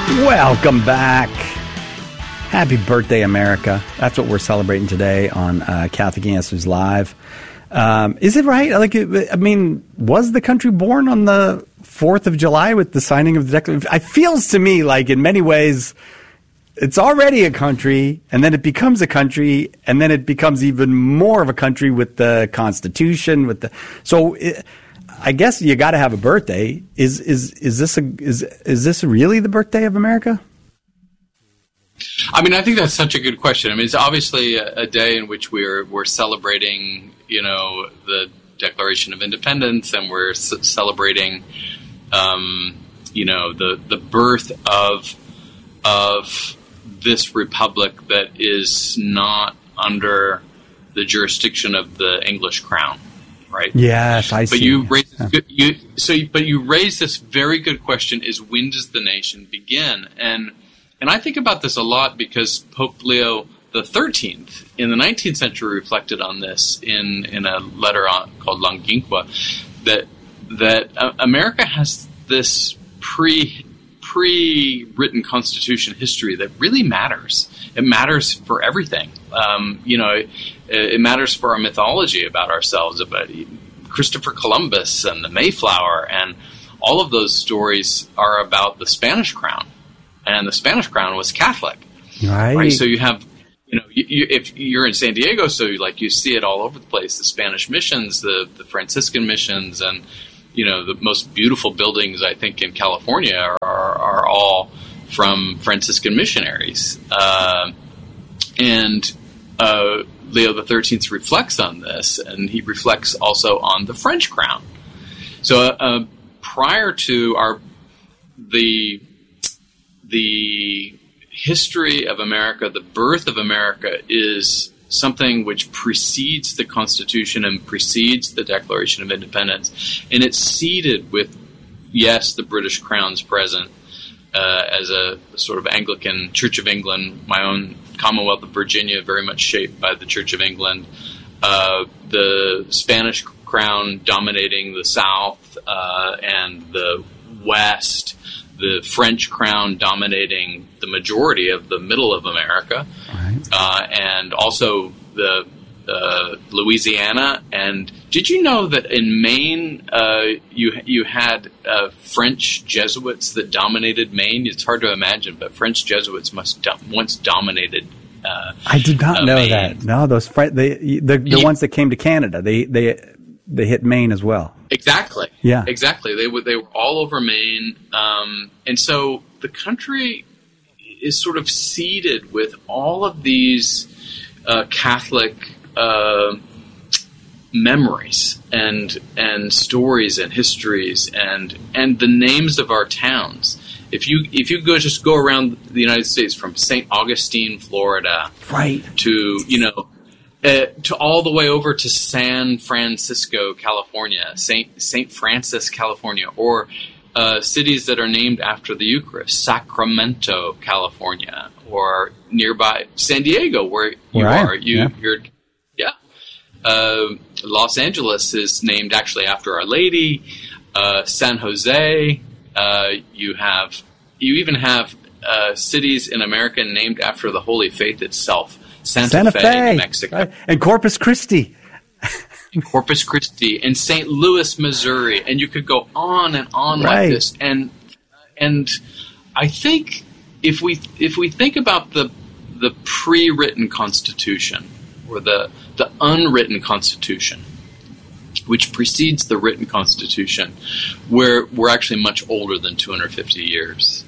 Welcome back. Happy birthday, America. That's what we're celebrating today on Catholic Answers Live. Is it right? Was the country born on the 4th of July with the signing of the Declaration? It feels to me like in many ways it's already a country, and then it becomes a country, and then it becomes even more of a country with the Constitution. I guess you got to have a birthday. Is this really the birthday of America? I mean, I think that's such a good question. I mean, it's obviously a day in which we're celebrating, the Declaration of Independence, and we're celebrating, the birth of this republic that is not under the jurisdiction of the English crown, right? Yes, I see. But you raise this very good question: is when does the nation begin? And I think about this a lot because Pope Leo XIII in the 19th century reflected on this in a letter called Longinqua, that America has this pre-written constitution history that really matters. It matters for everything. It matters for our mythology about ourselves, about Christopher Columbus and the Mayflower, and all of those stories are about the Spanish crown. And the Spanish crown was Catholic, right? So you have, if you're in San Diego, so you see it all over the place. The Spanish missions, the Franciscan missions, and the most beautiful buildings I think in California are all from Franciscan missionaries. And Leo XIII reflects on this, and he reflects also on the French crown. So prior to the history of America, the birth of America, is something which precedes the Constitution and precedes the Declaration of Independence. And it's seeded with, yes, the British Crown's present as a sort of Anglican Church of England, my own Commonwealth of Virginia, very much shaped by the Church of England, the Spanish Crown dominating the South and the West, the French crown dominating the majority of the middle of America, right. And also the Louisiana. And did you know that in Maine you had French Jesuits that dominated Maine? It's hard to imagine, but French Jesuits once dominated. I did not know Maine. That. No, those the ones that came to Canada, they hit Maine as well. Exactly. Yeah. Exactly. They were all over Maine, and so the country is sort of seeded with all of these Catholic memories and stories and histories and the names of our towns. If you go around the United States from St. Augustine, Florida, right, to to all the way over to San Francisco, California, St. Francis, California, or cities that are named after the Eucharist, Sacramento, California, or nearby San Diego, where you are. You're Los Angeles is named actually after Our Lady. San Jose, you even have cities in America named after the Holy Faith itself. Santa Fe, New Mexico. Right. And Corpus Christi. And St. Louis, Missouri. And you could go on and on like this. And I think if we think about the pre-written Constitution, or the unwritten Constitution, which precedes the written Constitution, we're actually much older than 250 years.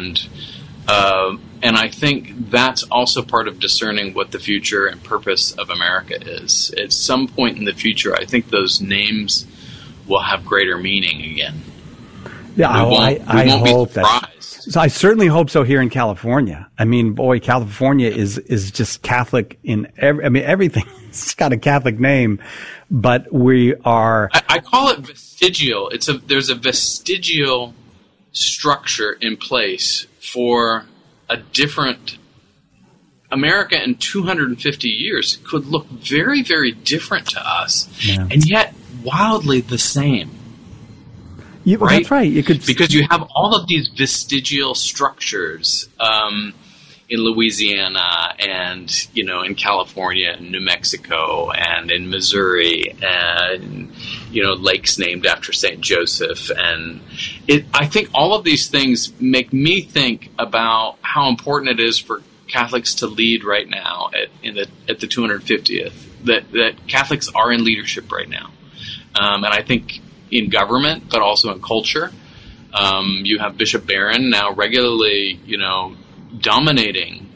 And I think that's also part of discerning what the future and purpose of America is. At some point in the future, I think those names will have greater meaning again. Yeah, I hope that. So I certainly hope so here in California. I mean, boy, California is just Catholic in everything's got a Catholic name, but we are. I call it vestigial. There's a vestigial structure in place for a different America in 250 years could look very, very different to us, and yet wildly the same. right? That's right. Because you have all of these vestigial structures in Louisiana and, in California and New Mexico and in Missouri and, lakes named after St. Joseph. And I think all of these things make me think about how important it is for Catholics to lead right now at the 250th, that Catholics are in leadership right now. And I think in government, but also in culture. You have Bishop Barron now regularly, dominating,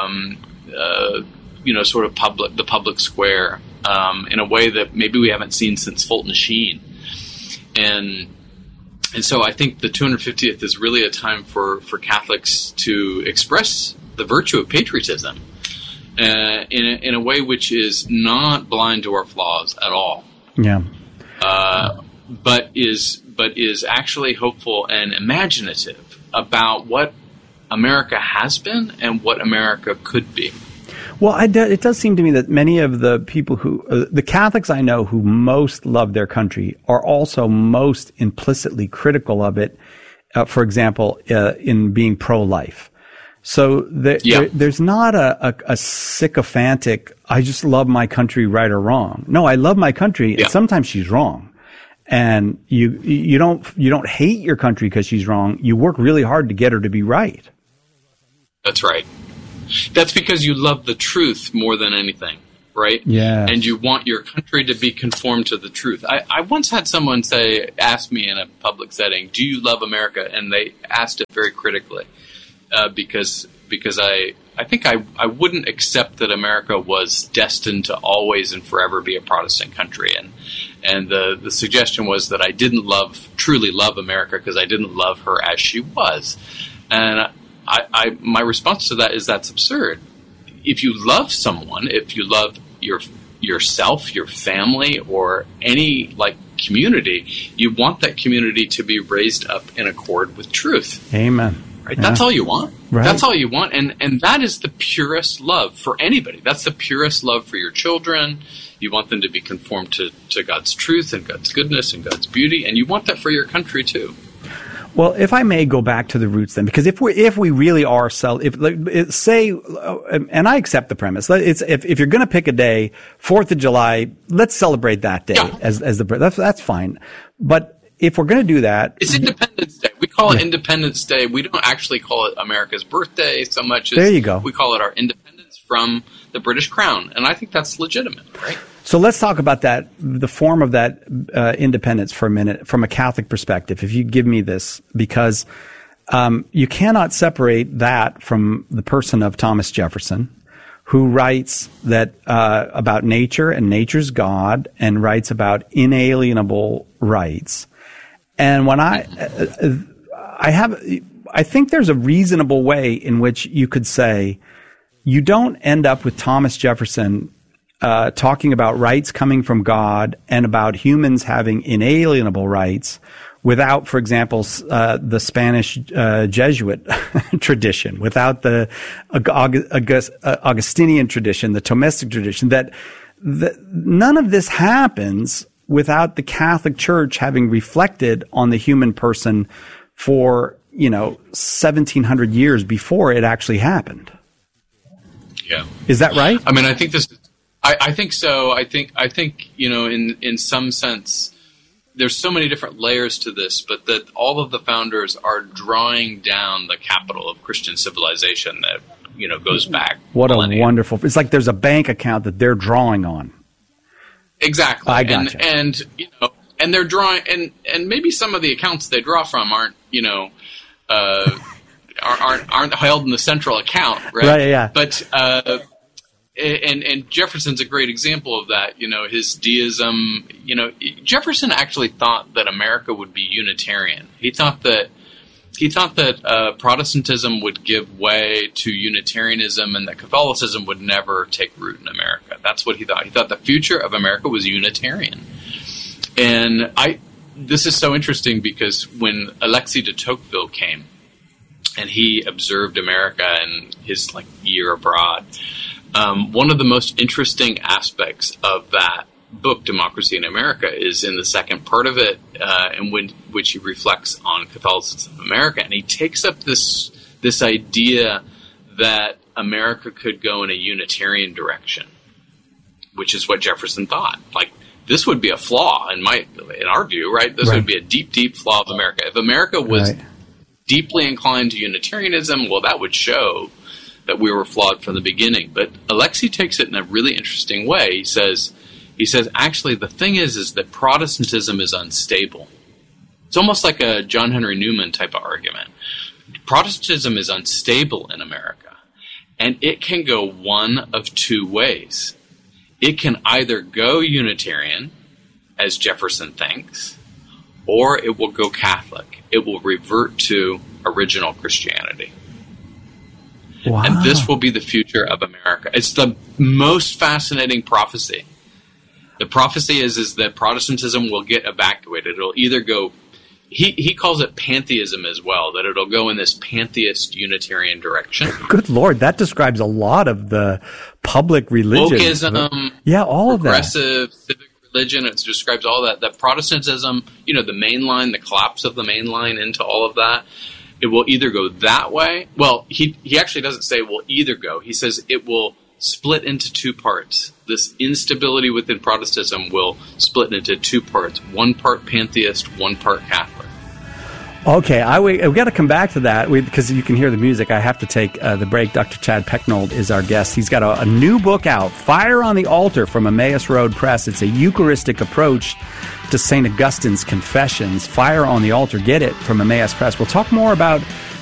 sort of the public square in a way that maybe we haven't seen since Fulton Sheen. And so I think the 250th is really a time for Catholics to express the virtue of patriotism in a way which is not blind to our flaws at all. Yeah. But is actually hopeful and imaginative about what America has been and what America could be. Well, it does seem to me that many of the people the Catholics I know who most love their country are also most implicitly critical of it, for example, in being pro-life. So there's not a sycophantic, I just love my country, right or wrong. No, I love my country, and sometimes she's wrong. And you don't hate your country because she's wrong. You work really hard to get her to be right. That's right. That's because you love the truth more than anything, right? Yeah. And you want your country to be conformed to the truth. I once had someone ask me in a public setting, "Do you love America?" And they asked it very critically, because I think I wouldn't accept that America was destined to always and forever be a Protestant country, and the suggestion was that I didn't truly love America because I didn't love her as she was, and my response to that is that's absurd. If you love someone, if you love yourself, your family, or any community, you want that community to be raised up in accord with truth. Amen. Right? Yeah. That's all you want. Right. That's all you want. And that is the purest love for anybody. That's the purest love for your children. You want them to be conformed to God's truth and God's goodness and God's beauty. And you want that for your country too. Well, if I may go back to the roots then, because if we really are and I accept the premise, if you're going to pick a day, 4th of July, let's celebrate that day as that's fine. But if we're going to do that, it's Independence Day. We call it Independence Day. We don't actually call it America's birthday so much as there you go. We call it our independence from the British Crown, and I think that's legitimate, right? So let's talk about that, the form of that independence for a minute from a Catholic perspective, if you give me this, because you cannot separate that from the person of Thomas Jefferson, who writes that about nature and nature's God, and writes about inalienable rights. And when I think there's a reasonable way in which you could say you don't end up with Thomas Jefferson talking about rights coming from God and about humans having inalienable rights without, for example, the Spanish Jesuit tradition, without the Augustinian tradition, the Thomistic tradition, that none of this happens without the Catholic Church having reflected on the human person for, 1,700 years before it actually happened. Yeah. Is that right? I mean, I think this. I think so. I think in some sense, there's so many different layers to this, but that all of the founders are drawing down the capital of Christian civilization that goes back. What millennia. A wonderful! It's like there's a bank account that they're drawing on. Exactly. I gotcha. And they're drawing, and maybe some of the accounts they draw from aren't held in the central account, right? Right. Yeah. But and Jefferson's a great example of that. His deism. Jefferson actually thought that America would be Unitarian. He thought that Protestantism would give way to Unitarianism, and that Catholicism would never take root in America. That's what he thought. He thought the future of America was Unitarian. And this is so interesting because when Alexis de Tocqueville came and he observed America in his year abroad, one of the most interesting aspects of that book, Democracy in America, is in the second part of it, in which he reflects on Catholicism in America, and he takes up this idea that America could go in a Unitarian direction, which is what Jefferson thought. Like, this would be a flaw in our view, right? This would be a deep, deep flaw of America. If America was deeply inclined to Unitarianism, well, that would show that we were flawed from the beginning. But Alexei takes it in a really interesting way. He says, actually, the thing is that Protestantism is unstable. It's almost like a John Henry Newman type of argument. Protestantism is unstable in America, and it can go one of two ways. It can either go Unitarian, as Jefferson thinks, or it will go Catholic. It will revert to original Christianity. Wow. And this will be the future of America. It's the most fascinating prophecy. The prophecy is that Protestantism will get evacuated. It'll either go, he calls it pantheism as well, that it'll go in this pantheist Unitarian direction. Good Lord, that describes a lot of the public religion. Wokeism, all of that. Progressive civic religion, it describes all that. That Protestantism, the main line, the collapse of the main line into all of that, it will either go that way. Well, he actually doesn't say it will either go. He says it will split into two parts. This instability within Protestantism will split into two parts. One part pantheist, one part Catholic. Okay, we've got to come back to that because you can hear the music. I have to take the break. Dr. Chad Pecknold is our guest. He's got a new book out, Fire on the Altar, from Emmaus Road Press. It's a Eucharistic approach to St. Augustine's Confessions. Fire on the Altar. Get it from Emmaus Press. We'll talk more about